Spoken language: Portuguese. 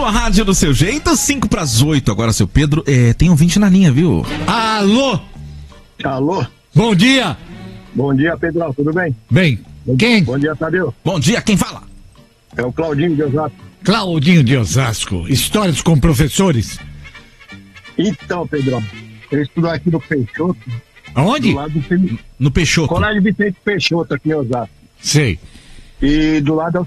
sua rádio do seu jeito, 5 para as 8. Agora, seu Pedro, tem um 20 na linha, viu? Alô? Alô? Bom dia. Bom dia, Pedrão, tudo bem? Bem, quem? Bom dia, Tadeu. Bom dia, quem fala? É o Claudinho de Osasco. Claudinho de Osasco. Histórias com professores. Então, Pedrão, eu estudo aqui no Peixoto. Aonde? Do lado do No Peixoto. Colégio Vicente Peixoto, aqui em Osasco. Sei. E do lado é o